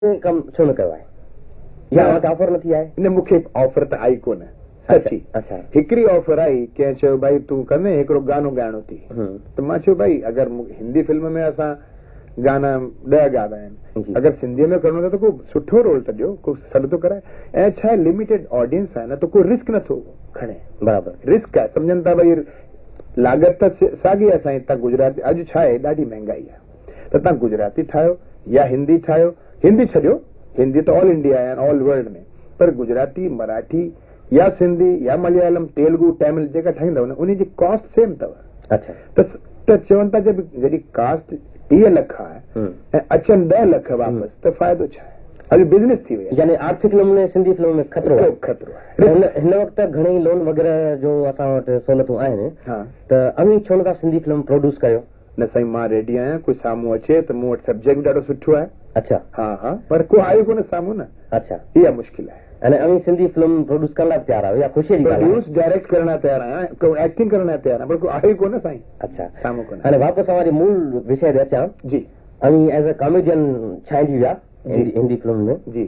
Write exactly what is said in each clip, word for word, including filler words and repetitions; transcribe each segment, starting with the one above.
कम छो न कयो आहे या वटि ऑफर नथी आहे? न मूंखे ऑफर त आई कोन सची। अच्छा हिकिड़ी ऑफर आई कंहिं चयो भाई तूं कंदे हिकिड़ो गानो ॻाइणो थी त मां चयो भाई अगरि हिंदी फिल्म में असां गाना ॾह ॻाल्हि आहिनि, अगरि सिंधीअ में करणो त को सुठो रोल त ॾियो, को सॾु थो कराए। ऐं छा आहे लिमिटेड ऑडियंस आहे न त को रिस्क नथो खणे। बराबरि रिस्क आहे, सम्झनि था भई लागत त साॻी आहे असांजी। तव्हां गुजराती अॼु छा आहे ॾाढी महांगाई आहे त तव्हां गुजराती ठाहियो या हिंदी ठाहियो, हिंदी छॾियो, हिंदी त ऑल इंडिया आहे ऑल वर्ल्ड में, पर गुजराती मराठी या सिंधी या मलयालम तेलुगु तमिल जेका ठाहींदव न उन जी कॉस्ट सेम अथव। अच्छा त चवनि था जॾहिं कास्ट टीह लख आहे ऐं अचनि ॾह लख वापसि त फ़ाइदो छा आहे? अॼु बिज़नेस थी वई, यानी आर्थिक नमूने सिंधी फिल्म में खतरो आहे। खतरो आहे। हिन वक़्तु घणेई लोन वग़ैरह जो असां वटि सहूलियतूं आहिनि त अवी छो नथा सिंधी फिल्म प्रोड्यूस कयो? न साईं मां रेडी आहियां, कोई साम्हूं अचे त मूं वटि सब्जेक्ट ॾाढो सुठो आहे। अच्छा हा हा, पर को आयो कोन साम्हूं न। अच्छा इहा मुश्किल आहे। अने अवी सिंधी फिल्म प्रोड्यूस करण लाइ तयार आहियो या ख़ुशी जी ॻाल्हि आहे? प्रोड्यूस डायरेक्ट करण लाइ तयार आहियां, एक्टिंग करण लाइ तयार आहियां, पर को आयो कोन साईं। अच्छा साम्हूं कोन। हाणे वापसि हमारी मूल विषय ते अचां। जी अवी एज अ कॉमेडियन छाइजी विया हिंदी फिल्म में। जी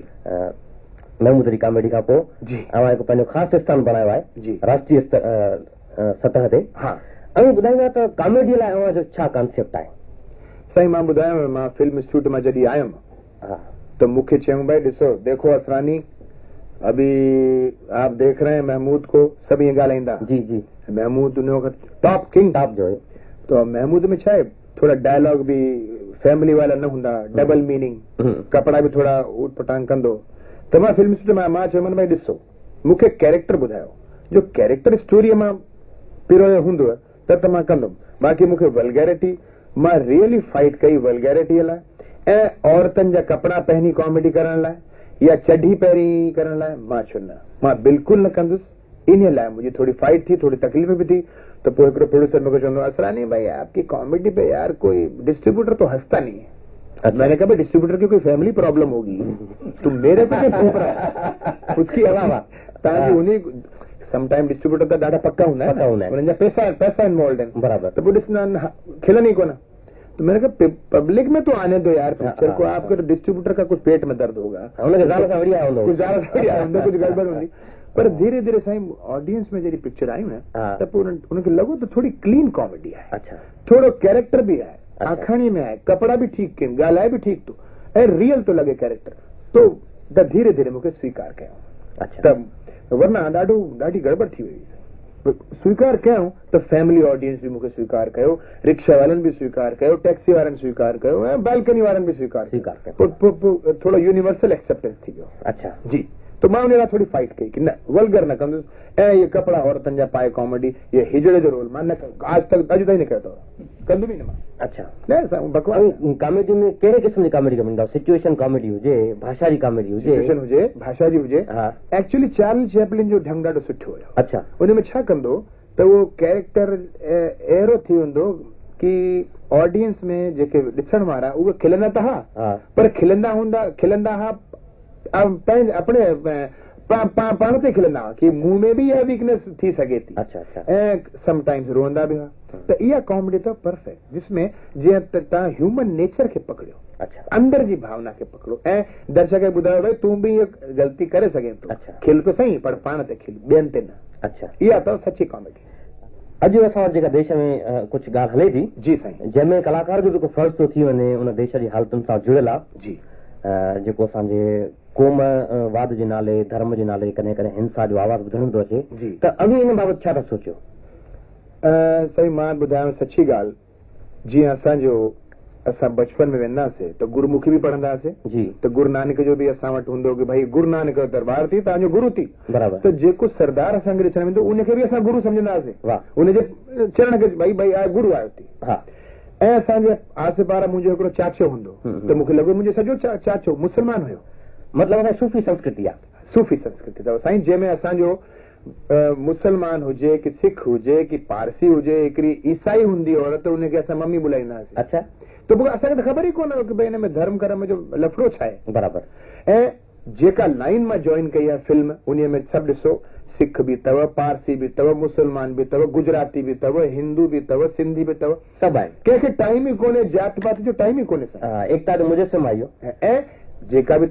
महमूद अली कॉमेडी खां पोइ जी अवां हिकु पंहिंजो ख़ासि स्थान बणायो आहे जी राष्ट्रीय सतह ते। हा अवी ॿुधाईंदा त कॉमेडीअ लाइ अवां जो छा कॉन्सेप्ट आहे? साईं मां ॿुधायांव, मां फिल्म इंस्टीट्यूट मां जॾहिं आयुमि हा तो मूंखे चयूं भाई ॾिसो देखो असरानी अभी आप देख रहे हैं महमूद को, सब ये ॻाल्हाईंदा। जी जी महमूद उन वक़्तु टॉप किंग टॉप जो है, तो महमूद में छा आहे थोड़ा डायलॉग भी फैमिली वाला न हूंदा, डबल मीनिंग, कपड़ा भी थोड़ा ऊट पटांग कंदो। त मां फिल्म इंस्टीट्यूट मां मां चयोमांनि भाई ॾिसो मूंखे कैरेक्टर ॿुधायो, जो कैरेक्टर स्टोरीअ मां पिरोयो हूंदो त त मां कंदुमि। बाक़ी मूंखे वल्गैरिटी, मां रियली फाइट कई वल्गैरिटीअ लाइ ऐं औरतनि जा कपिड़ा पहिरीं कॉमेडी करण लाइ या चढ़ी पहिरीं करण लाइ मां छो न, मां बिल्कुलु न कंदुसि। इन लाइ मुंहिंजी थोड़ी फाइट थी, थोड़ी तकलीफ़ भी थी। तो पोइ हिकिड़ो प्रोड्यूसर मूंखे चवंदो असरानी भाई आपकी कॉमेडी पे यार कोई डिस्ट्रीब्यूटर तो हंसता नहीं है। अच्छा। मैंने कहा भाई डिस्ट्रीब्यूटर की कोई फैमिली प्रॉब्लम होगी, तो मेरे पे फूक रहा है। उसके अलावा तव्हांजी उन्हीं समटाइम डिस्ट्रीब्यूटर त ॾाढा पक्का हूंदा आहिनि, उन्हनि जा पैसा पैसा इन्वॉल्व आहिनि। बराबर। तो पोइ ॾिसंदा खिलनि ई कोन। तो मैंने कहा पब्लिक में तो आने दो यार पिक्चर को, आपको तो डिस्ट्रीब्यूटर का कुछ पेट में दर्द होगा, कुछ गड़बड़ होगी। पर धीरे धीरे साईं ऑडियंस में जॾहिं पिक्चर आई न त पोइ उनखे लॻो त थोड़ी क्लीन कॉमेडी आहे। अच्छा थोड़ो कैरेक्टर भी आहे, आखाणी में आहे, कपड़ा भी ठीक कनि, ॻाल्हाए भी ठीक तो ऐं रियल तो लॻे कैरेक्टर, तो त धीरे धीरे मूंखे स्वीकार कयो। अच्छा त वरना ॾाढो ॾाढी गड़बड़ थी वई। स्वीकार कयूं त फैमिली ऑडियंस भी मूंखे स्वीकार कयो, रिक्शा वारनि भी स्वीकार कयो, टैक्सी वारनि स्वीकार कयो ऐं बालकनी वारनि भी स्वीकार स्वीकार कयो। थोड़ो यूनिवर्सल एक्सेप्टेंस थी वियो। अच्छा जी। तो मां उन लाइ थोड़ी फाइट कई कि न वल्गर न कंदुसि ऐं ये कपिड़ा औरतनि जा पाए कॉमेडी, ये हिजड़े जो रोल मां न कयो, आज तक अॼु ताईं न कयो अथव, कंदो बि न मां। अच्छा न बकवास। कॉमेडी में कहिड़े क़िस्म जी कॉमेडी कंदा? सिचुएशन कॉमेडी हुजे, भाषा जी कॉमेडी हुजे? सिचुएशन हुजे, भाषा जी हुजे। हा एक्चुअली चार्ली चैपलिन जो ढंग ॾाढो सुठो हुयो। अच्छा उन में छा कंदो त उहो कैरेक्टर अहिड़ो थी वेंदो कि ऑडियंस में जेके ॾिसण वारा उहे खिलंदा त हा, पर खिलंदा हूंदा खिलंदा हा अपने पाण ते खिलंदा कि मुंह में भी इहा वीकनेस थी सघे थी। अच्छा अच्छा। ऐं समटाइम्स रोअंदा बि हुआ। त इहा कॉमेडी अथव परफेक्ट, जिसमें जीअं तव्हां ह्यूमन नेचर खे पकड़ियो, अच्छा अंदर जी भावना खे पकड़ो ऐं दर्शक खे ॿुधायो भई तूं बि इहा ग़लती करे सघे थो, खिल तो सही पर पाण ते खिल, ॿियनि ते न। अच्छा इहा अथव सची कॉमेडी। अॼु असां वटि जेका देश में कुझु ॻाल्हि हले थी जी साईं, जंहिंमें कलाकार जो जेको फर्ज़ थो थी वञे उन देश जी हालतुनि सां जुड़ियल आहे जी, जेको असांजे क़ौम वाद जे नाले, धर्म जे नाले कॾहिं कॾहिं हिंसा जो आवाज़ ॿुधण थो अचे, त अभी इन बाबति छा था सोचियो? साईं मां ॿुधायांव सची ॻाल्हि, जीअं असांजो असां बचपन में वेंदासीं त गुरुमुखी बि पढ़ंदा हुआसीं जी, त गुरु नानक जो बि असां वटि हूंदो कि भाई गुरु नानक जो दरबार थी तव्हांजो गुरु थी। बराबर। त जेको सरदार असांखे ॾिसण वेंदो उनखे बि असां गुरु सम्झंदा हुआसीं। वाह। उनजे चरण खे भई भई गुरु आयो थी। हा। ऐं असांजे आसे पासे मुंहिंजो हिकिड़ो चाचो हूंदो त मूंखे लॻो मुंहिंजो सॼो चाचो मुस्लमान हुयो। मतिलबु असां सूफ़ी संस्कृति आहे, सूफ़ी संस्कृति अथव साईं, जंहिंमें असांजो मुसलमान हुजे कि सिख हुजे कि पारसी हुजे, हिकिड़ी ईसाई हूंदी औरत उनखे असां मम्मी बुलाईंदा हुआसीं। अच्छा। त पोइ असांखे त ख़बर ई कोन हो कि भई हिन में धर्म कर्म जो लफड़ो छा आहे। बराबरि। ऐं जेका लाइन मां जॉइन कई आहे फिल्म उन में सभु ॾिसो, सिख भी अथव, पारसी भी अथव, मुसलमान भी अथव, गुजराती भी अथव, हिंदू भी अथव, सिंधी भी अथव, सभु आहिनि। कंहिंखे टाइम ई कोन्हे, जात पात जो टाइम ई कोन्हे। एकता जो मुजस्सम आहे इहो। ऐं जेका भी